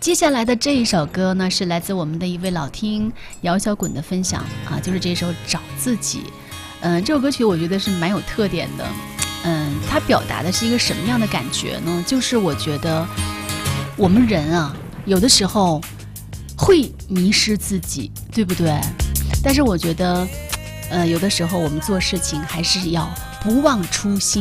接下来的这一首歌呢，是来自我们的一位老听姚小滚的分享啊，就是这首《找自己》。这首歌曲我觉得是蛮有特点的。它表达的是一个什么样的感觉呢？就是我觉得我们人啊，有的时候会迷失自己，对不对？但是我觉得，有的时候我们做事情还是要不忘初心。